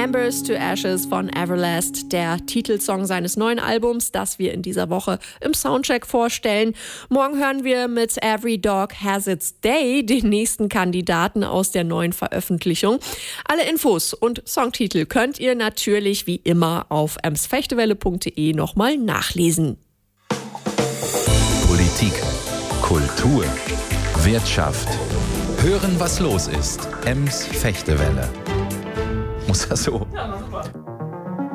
Embers to Ashes von Everlast, der Titelsong seines neuen Albums, das wir in dieser Woche im Soundcheck vorstellen. Morgen hören wir mit Every Dog Has Its Day den nächsten Kandidaten aus der neuen Veröffentlichung. Alle Infos und Songtitel könnt ihr natürlich wie immer auf emsfechtewelle.de nochmal nachlesen. Politik, Kultur, Wirtschaft. Hören, was los ist. Ems Fechtewelle. Muss das so? Ja,